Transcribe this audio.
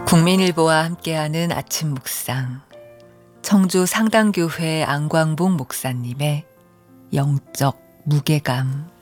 국민일보와 함께하는 아침 묵상, 청주 상당교회 안광복 목사님의 영적 무게감.